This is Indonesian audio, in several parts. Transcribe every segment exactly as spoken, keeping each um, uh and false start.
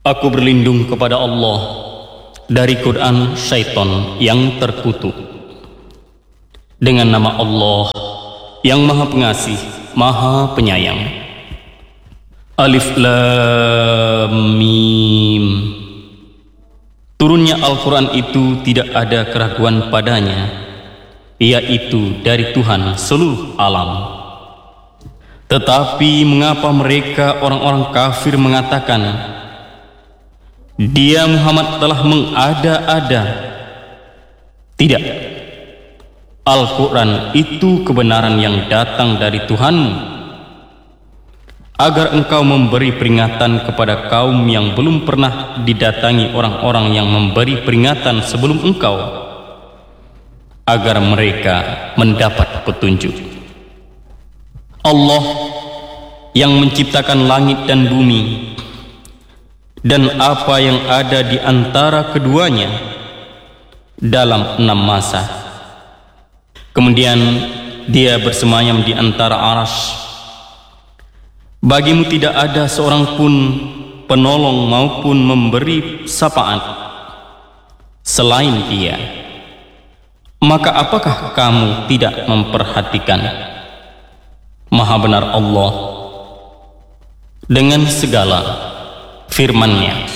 Aku berlindung kepada Allah dari godaan syaitan yang terkutuk. Dengan nama Allah yang Maha Pengasih, Maha Penyayang. Alif Lam Mim. Turunnya Al-Quran itu tidak ada keraguan padanya, yaitu dari Tuhan seluruh alam. Tetapi mengapa mereka orang-orang kafir mengatakan, Dia Muhammad telah mengada-ada? Tidak. Al-Quran itu kebenaran yang datang dari Tuhanmu, agar engkau memberi peringatan kepada kaum yang belum pernah didatangi orang-orang yang memberi peringatan sebelum engkau, agar mereka mendapat petunjuk. Allah yang menciptakan langit dan bumi dan apa yang ada di antara keduanya dalam enam masa. Kemudian Dia bersemayam di antara arasy. Bagimu tidak ada seorang pun penolong maupun memberi syafaat selain Dia. Maka apakah kamu tidak memperhatikan? Maha benar Allah dengan segala firman-Nya.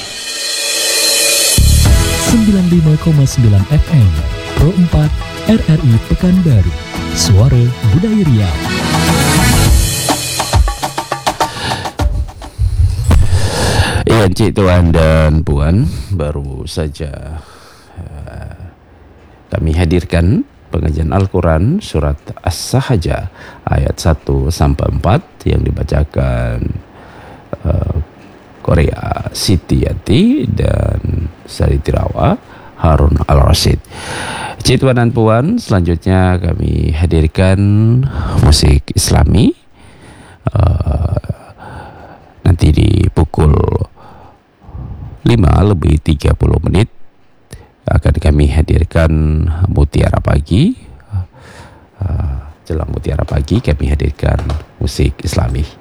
sembilan puluh lima koma sembilan F M Pro empat R R I Pekanbaru, Suara Budaya Riau. Ya, Encik, Tuan dan Puan, baru saja uh, kami hadirkan pengajian Al-Quran surat As-Sahajah ayat satu sampai empat yang dibacakan uh, Korea Siti Yati dan Sari Tirawa Harun Al-Rasyid. Cik, Tuan dan Puan, selanjutnya kami hadirkan musik Islami. Uh, nanti di pukul lima lebih tiga puluh menit akan kami hadirkan Mutiara Pagi. Uh, jelang Mutiara Pagi kami hadirkan musik Islami.